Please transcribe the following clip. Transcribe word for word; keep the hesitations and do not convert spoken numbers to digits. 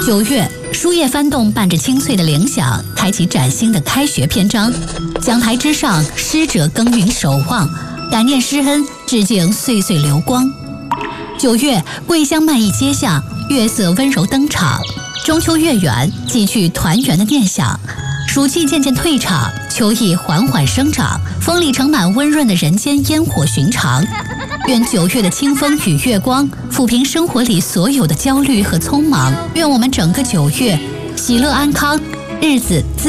九月，书叶翻动，伴着清脆的铃响，开启崭新的开学篇章。讲台之上，师者耕耘守望，感念师恩，致敬岁岁流光。九月，桂香漫溢街巷，月色温柔登场。中秋月圆，寄去团圆的念想。暑气渐渐退场，秋意缓缓生长，风里盛满温润的人间烟火寻常。愿九月的清风与月光抚平生活里所有的焦虑和匆忙。愿我们整个九月喜乐安康，日子自